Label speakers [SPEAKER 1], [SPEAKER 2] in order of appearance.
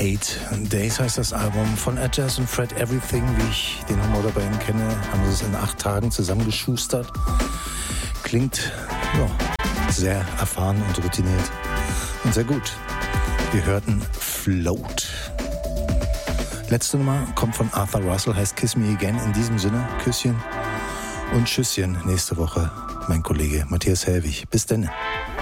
[SPEAKER 1] 8 Days heißt das Album von Ed Jazz und Fred Everything, wie ich den Humor dabei kenne, haben sie es in 8 Tagen zusammengeschustert. Klingt sehr erfahren und routiniert und sehr gut. Wir hörten Float. Letzte Nummer kommt von Arthur Russell, heißt Kiss Me Again. In diesem Sinne, Küsschen und Tschüsschen. Nächste Woche mein Kollege Matthias Helwig. Bis dann.